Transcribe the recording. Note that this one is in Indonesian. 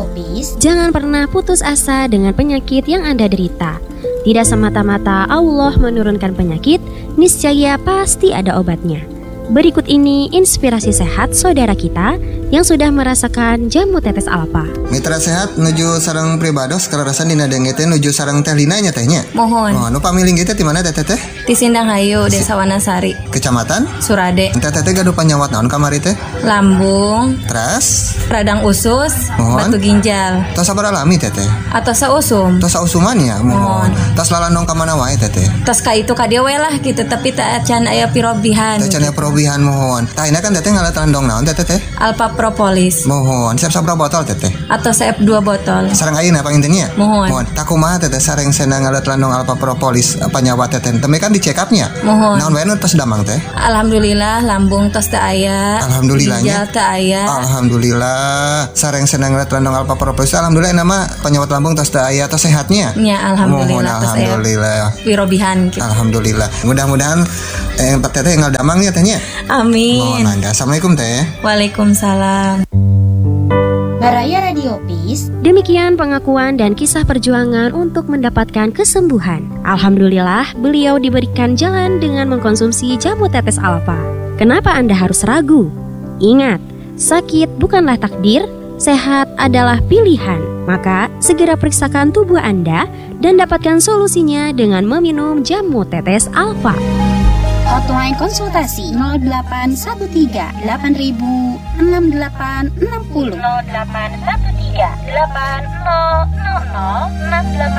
Radio Peace. Jangan pernah putus asa dengan penyakit yang Anda derita. Tidak semata-mata Allah menurunkan penyakit, niscaya pasti ada obatnya. Berikut ini inspirasi sehat saudara kita yang sudah merasakan jamu tetes alfa. Mitra sehat nuju sareng pribados kararasan dina denge teh nuju sareng teh Lina nya tehnya. Mohon. Oh, nu pamiling kita di mana teh teh? Di Sindang Hayu, Desa Wanasari, Kecamatan Surade. Teh teh gaduh panyawat naon kamari teh? Lambung, Teras, radang usus, Mohon. batu ginjal, tos sabar alami teh teh. atau seusum. Tos sausuman ya, mohon. Tos lalandong ka mana wae teh teh. Tos ka itu ka dia we lah gitu, tapi tak can aya pirobihan. Teh can aya perobihan mohon. Tah ini kan teh ngalat landong naon teh teh? Alpha propolis Mohon, siap sabra botol teh teh. atau CF2 botol. Sareng ayeuna pangintennya? Mohon. Tak kumaha teh sareng senang ngalat landong alfa propolis panyawat teh teh. Teme kan di check up-nya. Mohon. Naon wae nu tos damang teh? Alhamdulillah lambung tos teu aya. Alhamdulillahnya. Ginjal teu aya. Alhamdulillah sareng senang ngeliat landong alfa propolis. Alhamdulillah nama penyawat lambung tos teu aya tos sehatnya. Nya alhamdulillah Mohon, tos aya alhamdulillah. pirobihan gitu. Alhamdulillah. Mudah-mudahan teteh ngal damang ya tehnya. Amin. Mohon angga. Assalamualaikum teh. Waalaikumsalam. Baraya Radio Peace. Demikian pengakuan dan kisah perjuangan untuk mendapatkan kesembuhan. Alhamdulillah, beliau diberikan jalan dengan mengkonsumsi jamu tetes alfa. Kenapa Anda harus ragu? Ingat, sakit bukanlah takdir, sehat adalah pilihan. Maka, segera periksakan tubuh Anda dan dapatkan solusinya dengan meminum jamu tetes alfa. Hotline konsultasi 0813 8000 6860 0813 8000 6860.